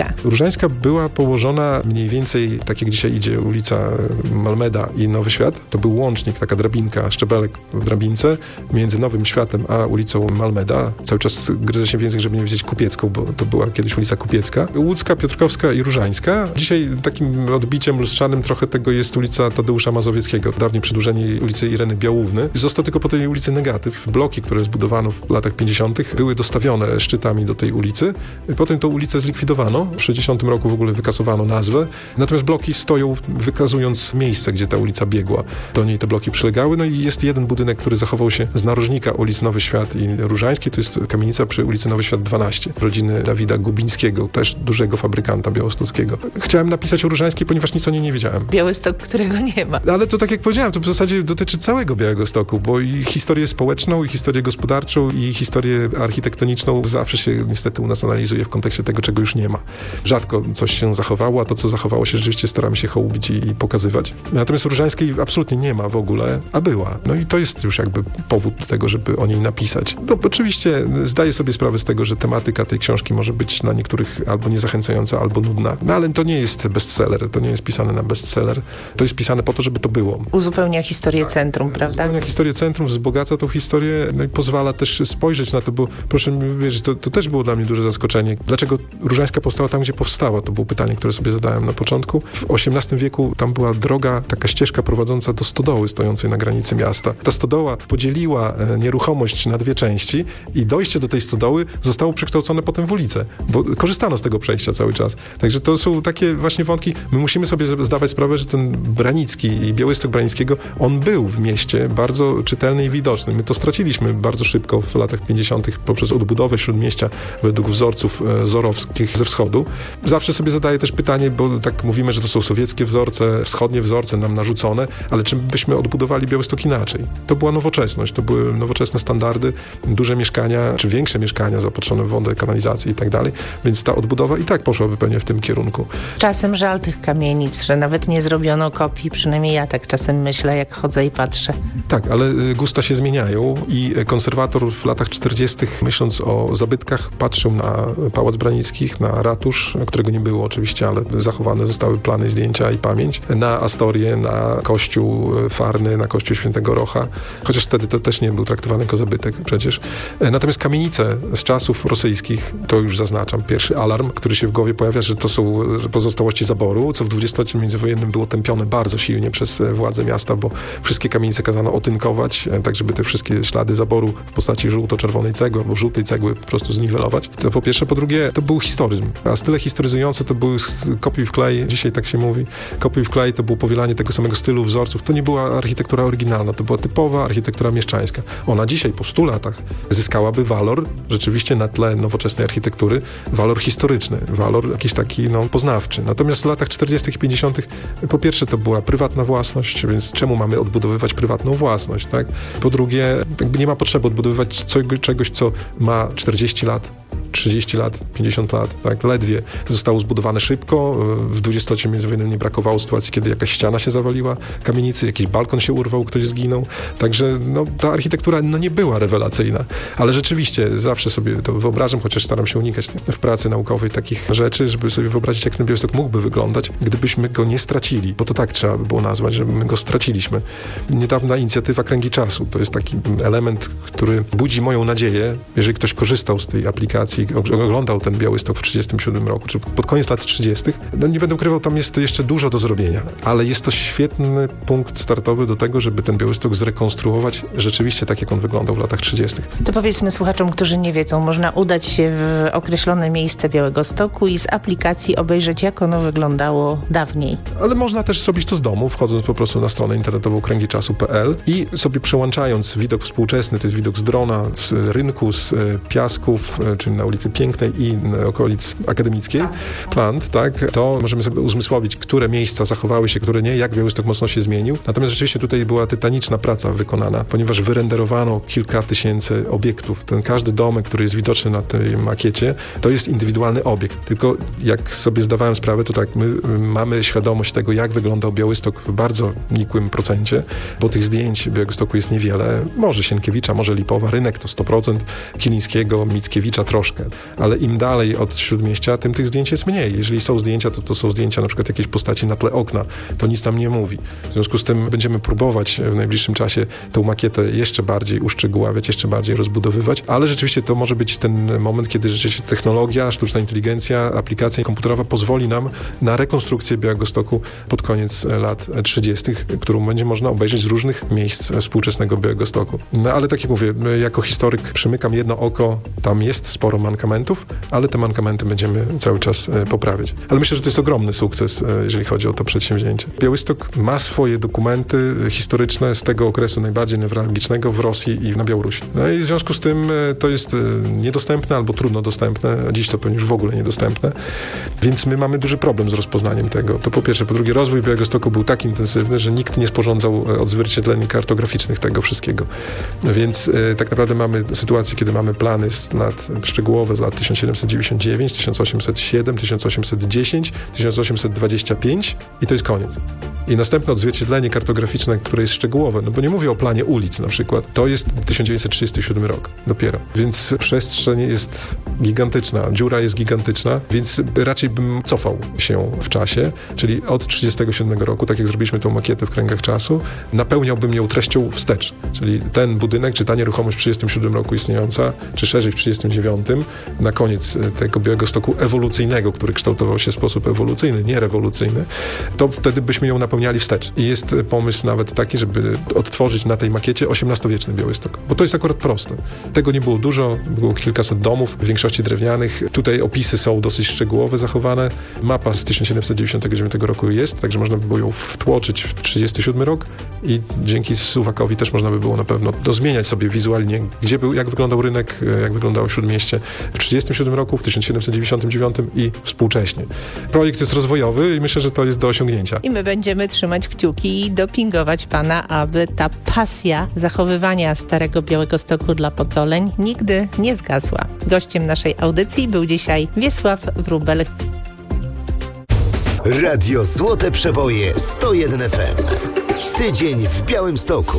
Różańska? Różańska była położona mniej więcej, tak jak dzisiaj idzie ulica Malmeda i Nowy Świat. To był łącznik, taka drabinka, szczebelek w drabince między Nowym Światem a ulicą Malmeda. Cały czas gryzę się w język, żeby nie wiedzieć Kupiecką, bo to była kiedyś ulica Kupiecka. Łódzka, Piotrkowska i Różańska. Dzisiaj takim odbiciem lustrzanym trochę tego jest ulica Tadeusza Mazowieckiego, dawniej przedłużenie ulicy Ireny Białówny. Został tylko po tej ulicy negatyw. Bloki, które zbudowano w latach pięćdziesiątych były dostawione szczytami do tej ulicy. Potem tę ulicę zlikwidowano. W sześćdziesiątym roku w ogóle wykasowano nazwę. Natomiast bloki stoją, wykazując miejsce, gdzie ta ulica biegła. Do niej te bloki przylegały. No i jest jeden budynek, który zachował się z narożnika ulic Nowy Świat i Różańskiej. To jest kamienica przy ulicy Nowy Świat dwanaście. Rodziny Dawida Gubińskiego, też dużego fabrykanta białostockiego. Chciałem napisać o Różańskiej, ponieważ nic o niej nie wiedziałem. Białystok, którego nie ma. Ale to tak jak powiedziałem, to w zasadzie dotyczy całego Białegostoku, bo i historię społeczną, i historię gospodarczą, i historię architektoniczną zawsze się niestety u nas analizuje w kontekście tego, czego już nie ma. Rzadko coś się zachowało, a to, co zachowało się, rzeczywiście staramy się hołubić i, i pokazywać. Natomiast Różańskiej absolutnie nie ma w ogóle, a była. No i to jest już jakby powód do tego, żeby o niej napisać. No oczywiście zdaję sobie sprawę z tego, że tematyka tej książki może być dla niektórych albo niezachęcająca, albo nudna. No ale to nie jest bestseller, to nie jest pisane na bestseller. To jest pisane po to, żeby to było. Uzupełnia historię centrum, prawda? Uzupełnia historię centrum, wzbogaca tą historię, no i pozwala też spojrzeć na to, bo proszę mi wierzyć, to, to też było dla mnie duże zaskoczenie. Dlaczego Różańska powstała tam, gdzie powstała? To było pytanie, które sobie zadałem na początku. W osiemnastym wieku tam była droga, taka ścieżka prowadząca do stodoły stojącej na granicy miasta. Ta stodoła podzieliła nieruchomość na dwie części i dojście do tej stodoły zostało przekształcone potem w ulicę, bo korzystano z tego przejścia cały czas. Także to są takie właśnie wątki. My musimy sobie zdawać sprawę, że ten Branicki i Białystok Branickiego, on był w mieście bardzo czytelny i widoczny. My to straciliśmy bardzo szybko w latach pięćdziesiątych poprzez odbudowę Śródmieścia według wzorców e, zorowskich ze wschodu. Zawsze sobie zadaję też pytanie, bo tak mówimy, że to są sowieckie wzorce, wschodnie wzorce nam narzucone, ale czy byśmy odbudowali Białystok inaczej? To była nowoczesność, to były nowoczesne standardy, duże mieszkania, czy większe mieszkania zaopatrzone w wodę, kanalizację i tak dalej, więc ta odbudowa i tak poszłaby pewnie w tym kierunku. Czasem żal tych kamienic, że nawet nie zrobiono kopii, przynajmniej ja tak czasem myślę, jak chodzę i patrzę. Tak, ale gusta się zmieniają i konserwator w latach czterdziestych, myśląc o zabytkach, patrzył na Pałac Branickich, na ratusz, którego nie było oczywiście, ale zachowane zostały plany, zdjęcia i pamięć, na Astorię, na kościół Farny, na kościół Świętego Rocha, chociaż wtedy to też nie był traktowany jako zabytek przecież. Natomiast kamienice z czasów rosyjskich, to już zaznaczam, pierwszy alarm, który się w głowie pojawia, że to są pozostałości zaboru, co w dwudziestoleciu międzywojennym było tępione bardzo silnie przez władze miasta, bo wszystkie kamienice kazano otynkować, tak żeby te wszystkie ślady zaboru w postaci żółto-czerwonej cegły albo żółtej cegły po prostu zniwelować. To po pierwsze. Po drugie, to był historyzm. A style historyzujące to były kopiuj w klej, dzisiaj tak się mówi. Kopiuj w klej to było powielanie tego samego stylu, wzorców. To nie była architektura oryginalna, to była typowa architektura mieszczańska. Ona dzisiaj po stu latach zyskałaby walor rzeczywiście na tle nowoczesnej architektury, walor historyczny, walor jakiś taki no, poznawczy. Natomiast w latach czterdziestych i pięćdziesiątych po pierwsze to była prywatna własność, więc czemu mamy odbudowywać prywatną własność, tak? Po drugie, jakby nie ma potrzeby odbudowywać czegoś, co ma czterdzieści lat, trzydzieści lat, pięćdziesiąt lat, tak, ledwie zostało zbudowane szybko. W dwudziestoleciu międzywojennym nie brakowało sytuacji, kiedy jakaś ściana się zawaliła kamienicy, jakiś balkon się urwał, ktoś zginął. Także no, ta architektura no, nie była rewelacyjna, ale rzeczywiście zawsze sobie to wyobrażam, chociaż staram się unikać w pracy naukowej takich rzeczy, żeby sobie wyobrazić, jak ten Białystok mógłby wyglądać, gdybyśmy go nie stracili, bo to tak trzeba by było nazwać, że my go straciliśmy. Niedawna inicjatywa Kręgi Czasu, to jest taki element, który budzi moją nadzieję, jeżeli ktoś korzystał z tej aplikacji, oglądał ten Białystok w trzydziestym siódmym roku, czy pod koniec lat trzydziestych. No nie będę ukrywał, tam jest jeszcze dużo do zrobienia, ale jest to świetny punkt startowy do tego, żeby ten Białystok zrekonstruować rzeczywiście tak, jak on wyglądał w latach trzydziestych. To powiedzmy słuchaczom, którzy nie wiedzą, można udać się w określone miejsce Białegostoku i z aplikacji obejrzeć, jak ono wyglądało dawniej. Ale można też zrobić to z domu, wchodząc po prostu na stronę internetową kręgi czasu kropka p l i sobie przełączając widok współczesny, to jest widok z drona, z rynku, z piasków, czyli na ulicy Pięknej i okolic Akademickiej, Plant, tak, to możemy sobie uzmysłowić, które miejsca zachowały się, które nie, jak Białystok mocno się zmienił. Natomiast rzeczywiście tutaj była tytaniczna praca wykonana, ponieważ wyrenderowano kilka tysięcy obiektów. Ten każdy domek, który jest widoczny na tej makiecie, to jest indywidualny obiekt. Tylko jak sobie zdawałem sprawę, to tak, my mamy świadomość tego, jak wyglądał Białystok w bardzo nikłym procencie, bo tych zdjęć Białegostoku jest niewiele. Może Sienkiewicza, może Lipowa, rynek to sto procent, Kilińskiego, Mickiewicza troszkę, trochę, ale im dalej od Śródmieścia, tym tych zdjęć jest mniej. Jeżeli są zdjęcia, to to są zdjęcia na przykład jakiejś postaci na tle okna. To nic nam nie mówi. W związku z tym będziemy próbować w najbliższym czasie tą makietę jeszcze bardziej uszczegóławiać, jeszcze bardziej rozbudowywać, ale rzeczywiście to może być ten moment, kiedy rzeczywiście technologia, sztuczna inteligencja, aplikacja komputerowa pozwoli nam na rekonstrukcję Białegostoku pod koniec lat trzydziestych, którą będzie można obejrzeć z różnych miejsc współczesnego Białegostoku. No ale tak jak mówię, jako historyk przymykam jedno oko, tam jest sporo mankamentów, ale te mankamenty będziemy cały czas poprawiać. Ale myślę, że to jest ogromny sukces, jeżeli chodzi o to przedsięwzięcie. Białystok ma swoje dokumenty historyczne z tego okresu najbardziej newralgicznego w Rosji i na Białorusi. No i w związku z tym to jest niedostępne albo trudno dostępne, a dziś to pewnie już w ogóle niedostępne, więc my mamy duży problem z rozpoznaniem tego. To po pierwsze. Po drugie, rozwój Białegostoku był tak intensywny, że nikt nie sporządzał odzwierciedleń kartograficznych tego wszystkiego. Więc e, tak naprawdę mamy sytuację, kiedy mamy plany z lat szczegółowe z lat tysiąc siedemset dziewięćdziesiąt dziewięć, tysiąc osiemset siedem, tysiąc osiemset dziesięć, tysiąc osiemset dwadzieścia pięć i to jest koniec. I następne odzwierciedlenie kartograficzne, które jest szczegółowe, no bo nie mówię o planie ulic na przykład, to jest tysiąc dziewięćset trzydziesty siódmy rok dopiero. Więc przestrzeń jest gigantyczna, dziura jest gigantyczna, więc raczej bym cofał się w czasie, czyli od trzydziestego siódmego roku, tak jak zrobiliśmy tą makietę w kręgach czasu, napełniałbym ją treścią wstecz. Czyli ten budynek, czy ta nieruchomość w trzydziestym siódmym roku istniejąca, czy szerzej w trzydziestym dziewiątym, na koniec tego Białegostoku ewolucyjnego, który kształtował się w sposób ewolucyjny, nie rewolucyjny, to wtedy byśmy ją napełniali wstecz. I jest pomysł nawet taki, żeby odtworzyć na tej makiecie osiemnastowieczny Białystok. Bo to jest akurat proste. Tego nie było dużo, było kilkaset domów, w większości drewnianych. Tutaj opisy są dosyć szczegółowe, zachowane. Mapa z tysiąc siedemset dziewięćdziesiątego dziewiątego roku jest, także można by było ją wtłoczyć w trzydziesty siódmy rok i dzięki Suwakowi też można by było na pewno dozmieniać sobie wizualnie, gdzie był, jak wyglądał rynek, jak wyglądało Śródmieście w trzydziestym siódmym roku, w tysiąc siedemset dziewięćdziesiątym dziewiątym i współcześnie. Projekt jest rozwojowy i myślę, że to jest do osiągnięcia. I my będziemy trzymać kciuki i dopingować pana, aby ta pasja zachowywania Starego Białegostoku dla pokoleń nigdy nie zgasła. Gościem naszej audycji był dzisiaj Wiesław Wróbel. Radio Złote Przeboje sto jeden F M. Tydzień w Białymstoku.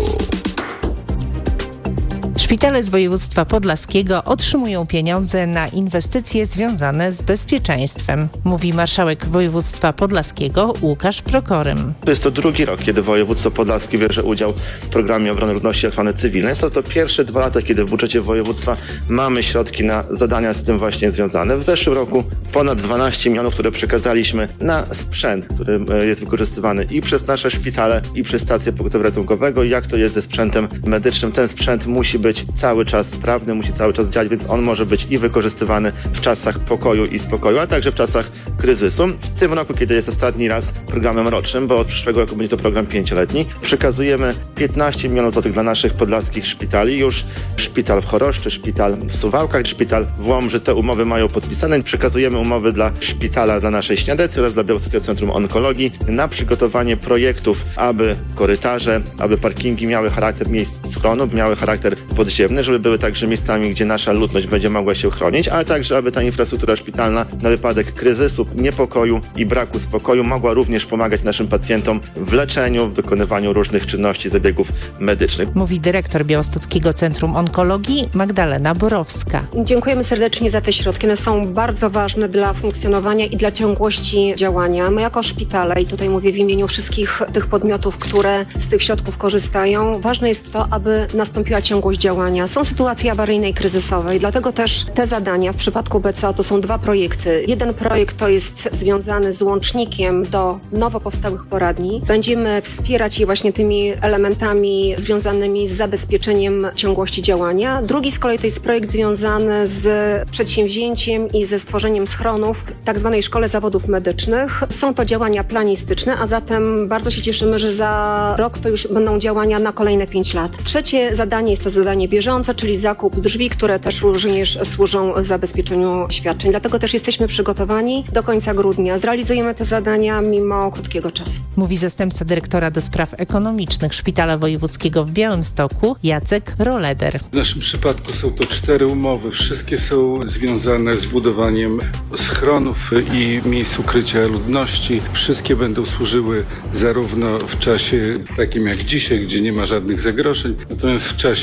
Szpitale z województwa podlaskiego otrzymują pieniądze na inwestycje związane z bezpieczeństwem, mówi marszałek województwa podlaskiego Łukasz Prokorym. To jest to drugi rok, kiedy województwo podlaskie bierze udział w programie obrony ludności i ochrony cywilnej. Jest to to pierwsze dwa lata, kiedy w budżecie województwa mamy środki na zadania z tym właśnie związane. W zeszłym roku ponad dwanaście milionów, które przekazaliśmy na sprzęt, który jest wykorzystywany i przez nasze szpitale, i przez stację pogotowia ratunkowego. Jak to jest ze sprzętem medycznym? Ten sprzęt musi być cały czas sprawny, musi cały czas działać, więc on może być i wykorzystywany w czasach pokoju i spokoju, a także w czasach kryzysu. W tym roku, kiedy jest ostatni raz programem rocznym, bo od przyszłego roku będzie to program pięcioletni, przekazujemy piętnaście milionów złotych dla naszych podlaskich szpitali. Już szpital w Choroszczy, szpital w Suwałkach, szpital w Łomży te umowy mają podpisane. Przekazujemy umowy dla szpitala dla naszej Śniadecy oraz dla Białostockiego Centrum Onkologii na przygotowanie projektów, aby korytarze, aby parkingi miały charakter miejsc schronu, miały charakter podziemny, żeby były także miejscami, gdzie nasza ludność będzie mogła się chronić, ale także, aby ta infrastruktura szpitalna na wypadek kryzysu, niepokoju i braku spokoju mogła również pomagać naszym pacjentom w leczeniu, w wykonywaniu różnych czynności, zabiegów medycznych. Mówi dyrektor Białostockiego Centrum Onkologii Magdalena Borowska. Dziękujemy serdecznie za te środki. One są bardzo ważne dla funkcjonowania i dla ciągłości działania. My jako szpitale, i tutaj mówię w imieniu wszystkich tych podmiotów, które z tych środków korzystają, ważne jest to, aby nastąpiła ciągłość działania. Są sytuacje awaryjne i kryzysowe i dlatego też te zadania w przypadku B C O to są dwa projekty. Jeden projekt to jest związany z łącznikiem do nowo powstałych poradni. Będziemy wspierać je właśnie tymi elementami związanymi z zabezpieczeniem ciągłości działania. Drugi z kolei to jest projekt związany z przedsięwzięciem i ze stworzeniem schronów w tak zwanej Szkole Zawodów Medycznych. Są to działania planistyczne, a zatem bardzo się cieszymy, że za rok to już będą działania na kolejne pięć lat. Trzecie zadanie jest to zadanie bieżące, czyli zakup drzwi, które też również służą zabezpieczeniu świadczeń. Dlatego też jesteśmy przygotowani do końca grudnia. Zrealizujemy te zadania mimo krótkiego czasu. Mówi zastępca dyrektora do spraw ekonomicznych Szpitala Wojewódzkiego w Białymstoku Jacek Roleder. W naszym przypadku są to cztery umowy. Wszystkie są związane z budowaniem schronów i miejsc ukrycia ludności. Wszystkie będą służyły zarówno w czasie takim jak dzisiaj, gdzie nie ma żadnych zagrożeń, natomiast w czasie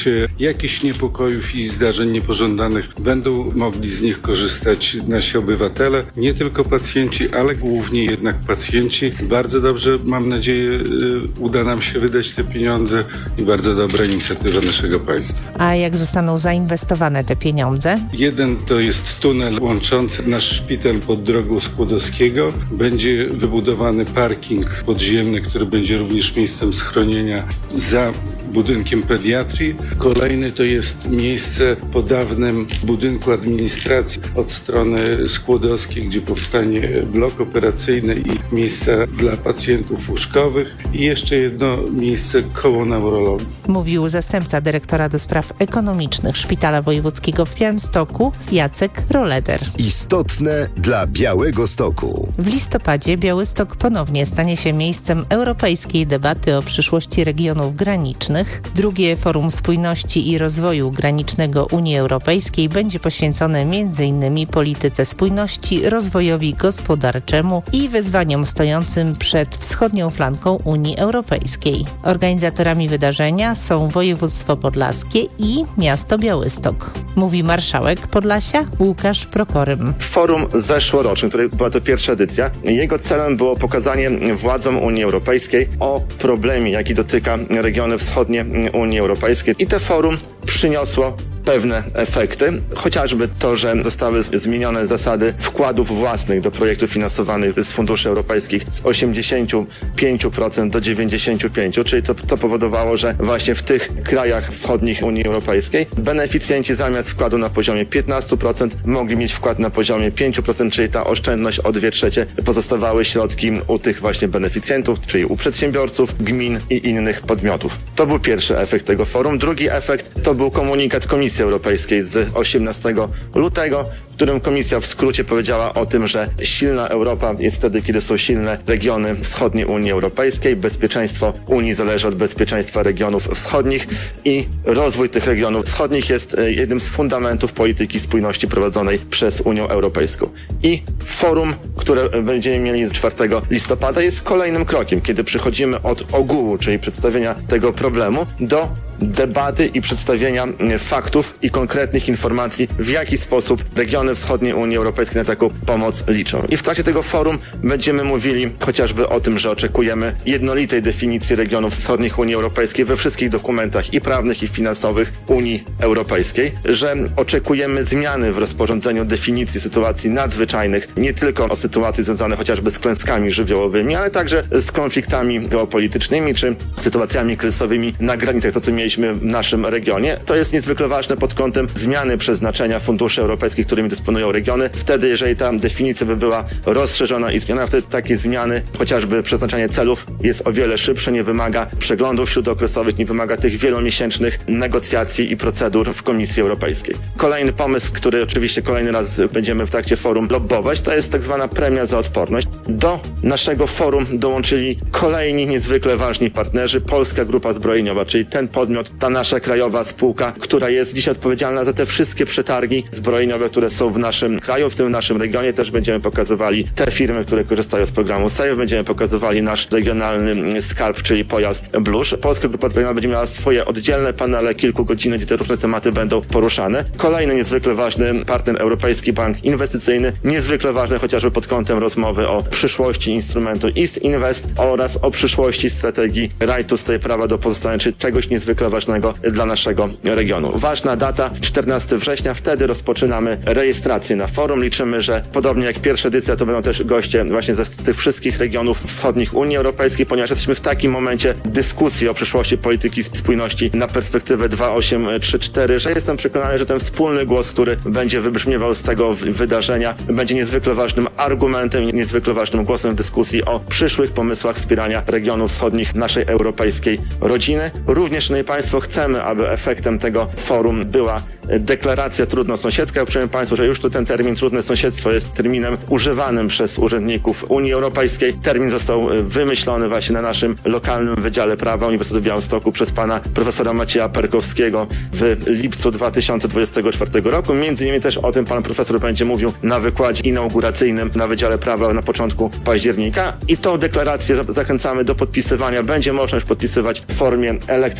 jakichś niepokojów i zdarzeń niepożądanych będą mogli z nich korzystać nasi obywatele, nie tylko pacjenci, ale głównie jednak pacjenci. Bardzo dobrze, mam nadzieję, uda nam się wydać te pieniądze i bardzo dobra inicjatywa naszego państwa. A jak zostaną zainwestowane te pieniądze? Jeden to jest tunel łączący nasz szpital pod drogą Skłodowskiego. Będzie wybudowany parking podziemny, który będzie również miejscem schronienia za budynkiem pediatrii. Kolejny to jest miejsce po dawnym budynku administracji od strony Skłodowskiej, gdzie powstanie blok operacyjny i miejsca dla pacjentów łóżkowych. I jeszcze jedno miejsce koło neurologii. Mówił zastępca dyrektora do spraw ekonomicznych Szpitala Wojewódzkiego w Białymstoku Jacek Roleder. Istotne dla Białegostoku. W listopadzie Białystok ponownie stanie się miejscem europejskiej debaty o przyszłości regionów granicznych. Drugie Forum Spójności i Rozwoju Granicznego Unii Europejskiej będzie poświęcone między innymi polityce spójności, rozwojowi gospodarczemu i wyzwaniom stojącym przed wschodnią flanką Unii Europejskiej. Organizatorami wydarzenia są województwo podlaskie i miasto Białystok. Mówi marszałek Podlasia Łukasz Prokorym. Forum zeszłoroczne, której była to pierwsza edycja, jego celem było pokazanie władzom Unii Europejskiej o problemie, jaki dotyka regiony wschodnie Unii Europejskiej. I to forum przyniosło pewne efekty, chociażby to, że zostały zmienione zasady wkładów własnych do projektów finansowanych z funduszy europejskich z osiemdziesiąt pięć procent do dziewięćdziesiąt pięć procent, czyli to, to powodowało, że właśnie w tych krajach wschodnich Unii Europejskiej beneficjenci zamiast wkładu na poziomie piętnaście procent mogli mieć wkład na poziomie pięć procent, czyli ta oszczędność o dwie trzecie pozostawały środki u tych właśnie beneficjentów, czyli u przedsiębiorców, gmin i innych podmiotów. To był pierwszy efekt tego forum. Drugi efekt to był komunikat Komisji Europejskiej z osiemnastego lutego, w którym Komisja w skrócie powiedziała o tym, że silna Europa jest wtedy, kiedy są silne regiony wschodniej Unii Europejskiej. Bezpieczeństwo Unii zależy od bezpieczeństwa regionów wschodnich i rozwój tych regionów wschodnich jest jednym z fundamentów polityki spójności prowadzonej przez Unię Europejską. I forum, które będziemy mieli czwartego listopada, jest kolejnym krokiem, kiedy przechodzimy od ogółu, czyli przedstawienia tego problemu, do debaty i przedstawienia faktów i konkretnych informacji, w jaki sposób regiony wschodniej Unii Europejskiej na taką pomoc liczą. I w trakcie tego forum będziemy mówili chociażby o tym, że oczekujemy jednolitej definicji regionów wschodnich Unii Europejskiej we wszystkich dokumentach i prawnych, i finansowych Unii Europejskiej, że oczekujemy zmiany w rozporządzeniu definicji sytuacji nadzwyczajnych, nie tylko o sytuacji związanych chociażby z klęskami żywiołowymi, ale także z konfliktami geopolitycznymi czy sytuacjami kryzysowymi na granicach, to co mieliśmy w naszym regionie. To jest niezwykle ważne pod kątem zmiany przeznaczenia funduszy europejskich, którymi dysponują regiony. Wtedy, jeżeli ta definicja by była rozszerzona i zmiana, wtedy takie zmiany, chociażby przeznaczanie celów, jest o wiele szybsze, nie wymaga przeglądów śródokresowych, nie wymaga tych wielomiesięcznych negocjacji i procedur w Komisji Europejskiej. Kolejny pomysł, który oczywiście kolejny raz będziemy w trakcie forum lobbować, to jest tak zwana premia za odporność. Do naszego forum dołączyli kolejni niezwykle ważni partnerzy, Polska Grupa Zbrojeniowa, czyli ten podmiot, ta nasza krajowa spółka, która jest dzisiaj odpowiedzialna za te wszystkie przetargi zbrojeniowe, które są w naszym kraju, w tym naszym regionie. Też będziemy pokazywali te firmy, które korzystają z programu S A F E, będziemy pokazywali nasz regionalny skarb, czyli pojazd Blusz. Polska Grupa Zbrojeniowa będzie miała swoje oddzielne panele kilkugodzinne, gdzie te różne tematy będą poruszane. Kolejny niezwykle ważny partner, Europejski Bank Inwestycyjny, niezwykle ważny chociażby pod kątem rozmowy o przyszłości instrumentu East Invest oraz o przyszłości strategii Right to Stay, prawa do pozostania, czyli czegoś niezwykle ważnego dla naszego regionu. Ważna data, czternastego września, wtedy rozpoczynamy rejestrację na forum. Liczymy, że podobnie jak pierwsza edycja, to będą też goście właśnie z tych wszystkich regionów wschodnich Unii Europejskiej, ponieważ jesteśmy w takim momencie dyskusji o przyszłości polityki spójności na perspektywę dwa tysiące osiemdziesiąt trzy cztery, że jestem przekonany, że ten wspólny głos, który będzie wybrzmiewał z tego wydarzenia, będzie niezwykle ważnym argumentem i niezwykle ważnym głosem w dyskusji o przyszłych pomysłach wspierania regionów wschodnich naszej europejskiej rodziny. Również, szanowni Państwo, chcemy, aby efektem tego forum była deklaracja trudnosąsiedzka. Uprzejmie Państwu, że już tu ten termin trudne sąsiedztwo jest terminem używanym przez urzędników Unii Europejskiej. Termin został wymyślony właśnie na naszym lokalnym Wydziale Prawa Uniwersytetu w Białymstoku przez pana profesora Macieja Perkowskiego w lipcu dwa tysiące dwudziestego czwartego roku. Między innymi też o tym pan profesor będzie mówił na wykładzie inauguracyjnym na Wydziale Prawa na początku października. I tą deklarację zachęcamy do podpisywania. Będzie można już podpisywać w formie elektronicznej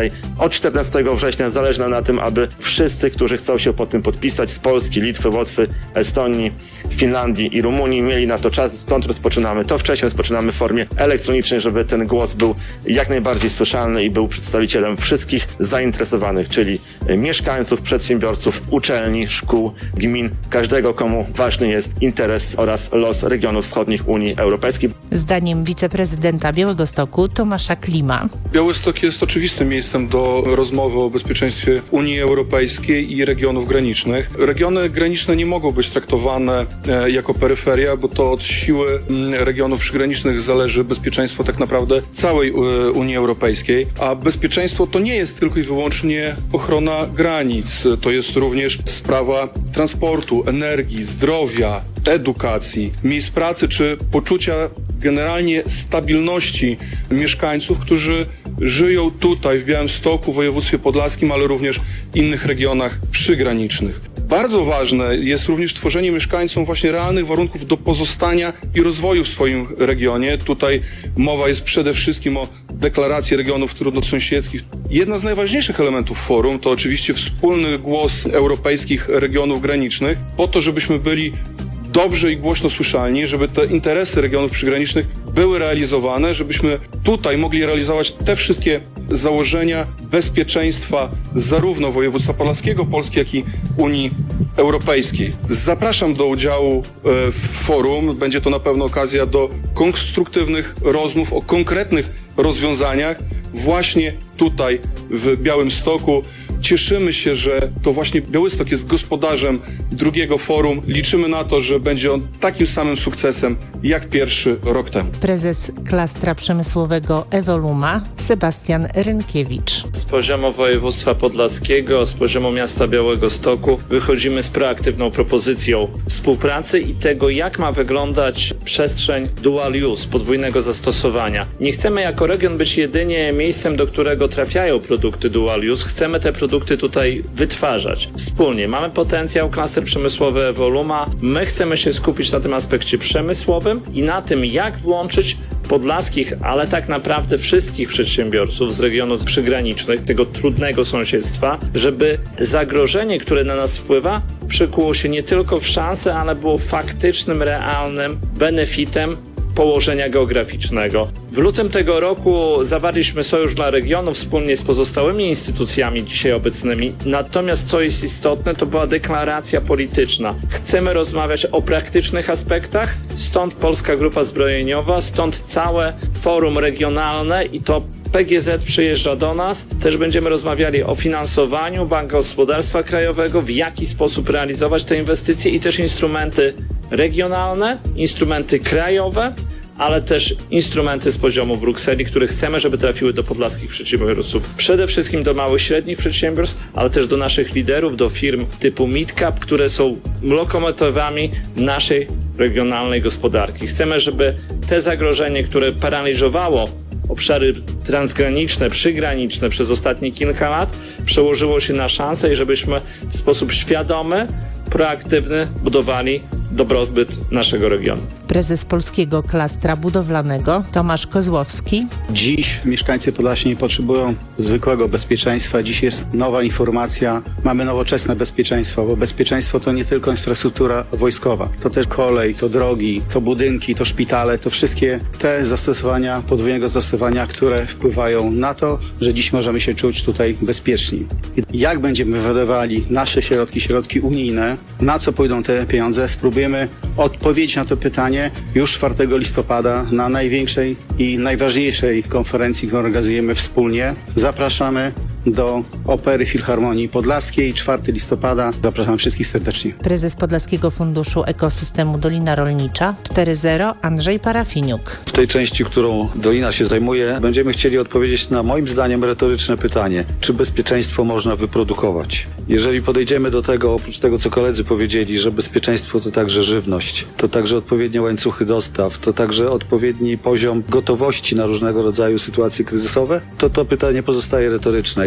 dalej. Od czternastego września zależy nam na tym, aby wszyscy, którzy chcą się pod tym podpisać z Polski, Litwy, Łotwy, Estonii, Finlandii i Rumunii, mieli na to czas. Stąd rozpoczynamy. To wcześniej rozpoczynamy w formie elektronicznej, żeby ten głos był jak najbardziej słyszalny i był przedstawicielem wszystkich zainteresowanych, czyli mieszkańców, przedsiębiorców, uczelni, szkół, gmin, każdego, komu ważny jest interes oraz los regionów wschodnich Unii Europejskiej. Zdaniem wiceprezydenta Białegostoku Tomasza Klima. Białystok jest oczywistym miejscem do rozmowy o bezpieczeństwie Unii Europejskiej i regionów granicznych. Regiony graniczne nie mogą być traktowane e, jako peryferia, bo to od siły m, regionów przygranicznych zależy bezpieczeństwo tak naprawdę całej e, Unii Europejskiej, a bezpieczeństwo to nie jest tylko i wyłącznie ochrona granic, to jest również sprawa transportu, energii, zdrowia, edukacji, miejsc pracy czy poczucia generalnie stabilności mieszkańców, którzy żyją tutaj w Białymstoku, w województwie podlaskim, ale również w innych regionach przygranicznych. Bardzo ważne jest również tworzenie mieszkańcom właśnie realnych warunków do pozostania i rozwoju w swoim regionie. Tutaj mowa jest przede wszystkim o deklaracji regionów trudnosąsiedzkich. Jedna z najważniejszych elementów forum to oczywiście wspólny głos europejskich regionów granicznych, po to, żebyśmy byli dobrze i głośno słyszalni, żeby te interesy regionów przygranicznych były realizowane, żebyśmy tutaj mogli realizować te wszystkie założenia bezpieczeństwa zarówno województwa podlaskiego, Polski, jak i Unii Europejskiej. Zapraszam do udziału w forum. Będzie to na pewno okazja do konstruktywnych rozmów o konkretnych rozwiązaniach właśnie tutaj w Białymstoku. Cieszymy się, że to właśnie Białystok jest gospodarzem drugiego forum. Liczymy na to, że będzie on takim samym sukcesem jak pierwszy rok temu. Prezes Klastra Przemysłowego Evoluma Sebastian Rynkiewicz. Z poziomu województwa podlaskiego, z poziomu miasta Białegostoku wychodzimy z proaktywną propozycją współpracy i tego, jak ma wyglądać przestrzeń dual use, podwójnego zastosowania. Nie chcemy jako region być jedynie miejscem, do którego trafiają produkty dual use. Chcemy te produkty tutaj wytwarzać wspólnie. Mamy potencjał, klaster przemysłowy Evoluma. My chcemy się skupić na tym aspekcie przemysłowym i na tym, jak włączyć podlaskich, ale tak naprawdę wszystkich przedsiębiorców z regionów przygranicznych, tego trudnego sąsiedztwa, żeby zagrożenie, które na nas wpływa, przekuło się nie tylko w szansę, ale było faktycznym, realnym benefitem położenia geograficznego. W lutym tego roku zawarliśmy Sojusz dla Regionów wspólnie z pozostałymi instytucjami dzisiaj obecnymi. Natomiast co jest istotne, to była deklaracja polityczna. Chcemy rozmawiać o praktycznych aspektach, stąd Polska Grupa Zbrojeniowa, stąd całe forum regionalne i to P G Z przyjeżdża do nas. Też będziemy rozmawiali o finansowaniu Banku Gospodarstwa Krajowego, w jaki sposób realizować te inwestycje i też instrumenty regionalne, instrumenty krajowe, ale też instrumenty z poziomu Brukseli, które chcemy, żeby trafiły do podlaskich przedsiębiorców. Przede wszystkim do małych, średnich przedsiębiorstw, ale też do naszych liderów, do firm typu Midcap, które są lokomotywami naszej regionalnej gospodarki. Chcemy, żeby te zagrożenie, które paraliżowało obszary transgraniczne, przygraniczne przez ostatnie kilka lat, przełożyło się na szansę i żebyśmy w sposób świadomy, proaktywny budowali dobrobyt naszego regionu. Prezes Polskiego Klastra Budowlanego Tomasz Kozłowski. Dziś mieszkańcy Podlasia nie potrzebują zwykłego bezpieczeństwa. Dziś jest nowa informacja. Mamy nowoczesne bezpieczeństwo, bo bezpieczeństwo to nie tylko infrastruktura wojskowa. To też kolej, to drogi, to budynki, to szpitale, to wszystkie te zastosowania, podwójnego zastosowania, które wpływają na to, że dziś możemy się czuć tutaj bezpieczni. I jak będziemy wydawali nasze środki, środki unijne, na co pójdą te pieniądze, spróbujemy odpowiedzieć na to pytanie już czwartego listopada na największej i najważniejszej konferencji, którą organizujemy wspólnie. Zapraszamy do Opery Filharmonii Podlaskiej, czwartego listopada. Zapraszam wszystkich serdecznie. Prezes Podlaskiego Funduszu Ekosystemu Dolina Rolnicza cztery zero Andrzej Parafiniuk. W tej części, którą Dolina się zajmuje, będziemy chcieli odpowiedzieć na moim zdaniem retoryczne pytanie, czy bezpieczeństwo można wyprodukować. Jeżeli podejdziemy do tego, oprócz tego, co koledzy powiedzieli, że bezpieczeństwo to także żywność, to także odpowiednie łańcuchy dostaw, to także odpowiedni poziom gotowości na różnego rodzaju sytuacje kryzysowe, to to pytanie pozostaje retoryczne. I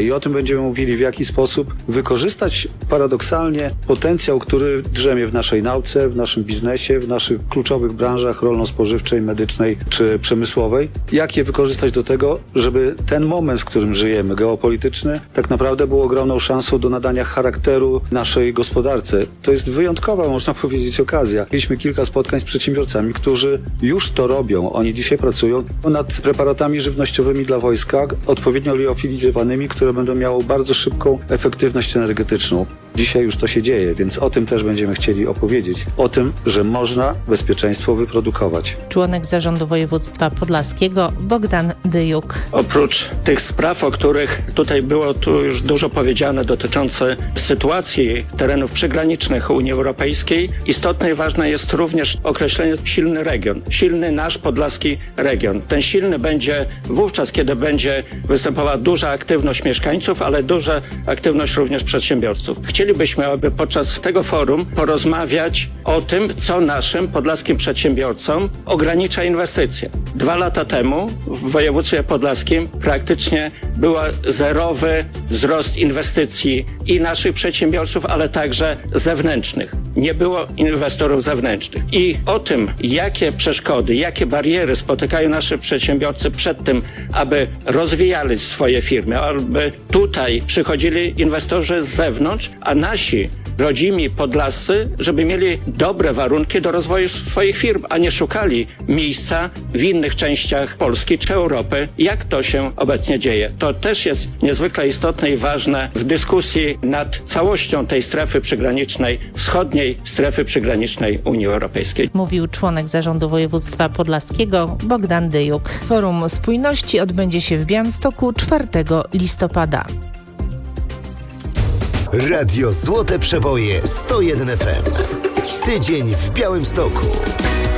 i o tym będziemy mówili, w jaki sposób wykorzystać paradoksalnie potencjał, który drzemie w naszej nauce, w naszym biznesie, w naszych kluczowych branżach rolno-spożywczej, medycznej czy przemysłowej. Jak je wykorzystać do tego, żeby ten moment, w którym żyjemy, geopolityczny, tak naprawdę był ogromną szansą do nadania charakteru naszej gospodarce. To jest wyjątkowa, można powiedzieć, okazja. Mieliśmy kilka spotkań z przedsiębiorcami, którzy już to robią. Oni dzisiaj pracują nad preparatami żywnościowymi dla wojska, odpowiednio liofilizowanymi, które będą miały bardzo szybką efektywność energetyczną. Dzisiaj już to się dzieje, więc o tym też będziemy chcieli opowiedzieć. O tym, że można bezpieczeństwo wyprodukować. Członek zarządu województwa podlaskiego Bogdan Dyjuk. Oprócz tych spraw, o których tutaj było tu już dużo powiedziane, dotyczące sytuacji terenów przygranicznych Unii Europejskiej, istotne i ważne jest również określenie silny region. Silny nasz podlaski region. Ten silny będzie wówczas, kiedy będzie występowała duża aktywność mieszkańców, ale duża aktywność również przedsiębiorców. Chcielibyśmy, aby podczas tego forum porozmawiać o tym, co naszym podlaskim przedsiębiorcom ogranicza inwestycje. Dwa lata temu w województwie podlaskim praktycznie był zerowy wzrost inwestycji i naszych przedsiębiorców, ale także zewnętrznych. Nie było inwestorów zewnętrznych. I o tym, jakie przeszkody, jakie bariery spotykają nasi przedsiębiorcy przed tym, aby rozwijali swoje firmy, aby tutaj przychodzili inwestorzy z zewnątrz, a nasi rodzimi podlascy, żeby mieli dobre warunki do rozwoju swoich firm, a nie szukali miejsca w innych częściach Polski czy Europy, jak to się obecnie dzieje. To też jest niezwykle istotne i ważne w dyskusji nad całością tej strefy przygranicznej, wschodniej strefy przygranicznej Unii Europejskiej. Mówił członek zarządu województwa podlaskiego Bogdan Dyjuk. Forum Spójności odbędzie się w Białymstoku czwartego listopada. Radio Złote Przeboje sto jeden F M. Tydzień w Białymstoku.